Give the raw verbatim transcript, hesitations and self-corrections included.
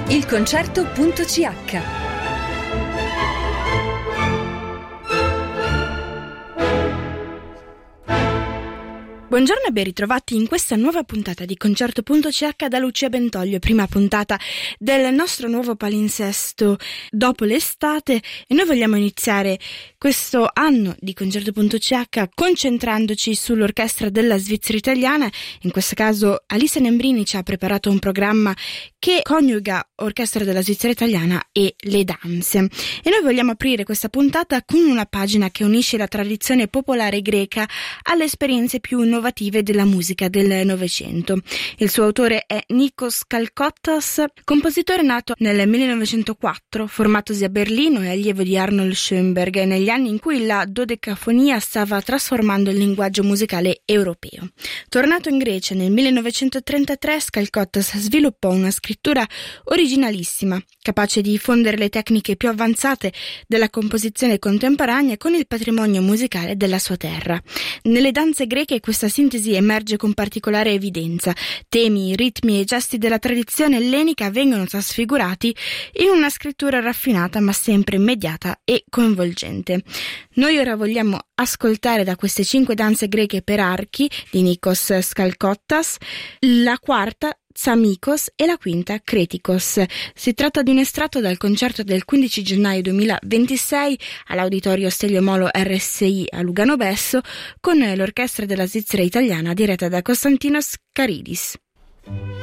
il concerto punto c h. Buongiorno e ben ritrovati in questa nuova puntata di Concerto punto c h da Lucia Bentoglio, prima puntata del nostro nuovo palinsesto dopo l'estate, e noi vogliamo iniziare questo anno di Concerto punto c h concentrandoci sull'orchestra della Svizzera italiana. In questo caso Alisa Nembrini ci ha preparato un programma che coniuga orchestra della Svizzera italiana e le danze, e noi vogliamo aprire questa puntata con una pagina che unisce la tradizione popolare greca alle esperienze più innovative della musica del Novecento. Il suo autore è Nikos Kalkottas, compositore nato nel millenovecentoquattro, formatosi a Berlino e allievo di Arnold Schoenberg negli anni in cui la dodecafonia stava trasformando il linguaggio musicale europeo. Tornato in Grecia nel millenovecentotrentatré, Kalkottas sviluppò una scrittura originalissima, capace di fondere le tecniche più avanzate della composizione contemporanea con il patrimonio musicale della sua terra. Nelle danze greche questa sintesi emerge con particolare evidenza. Temi, ritmi e gesti della tradizione ellenica vengono trasfigurati in una scrittura raffinata ma sempre immediata e coinvolgente. Noi ora vogliamo ascoltare da queste cinque danze greche per archi di Nikos Kalkottas la quarta Tsamikos e la quinta Kretikos. Si tratta di un estratto dal concerto del quindici gennaio duemilaventisei all'Auditorio Stelio Molo R S I a Lugano Besso con l'orchestra della Svizzera italiana diretta da Konstantinos Karidis.